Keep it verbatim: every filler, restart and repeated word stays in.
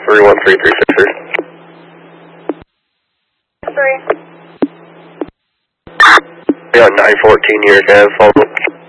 three one three three six three. Three. Yeah, nine fourteen here, Cav, follow.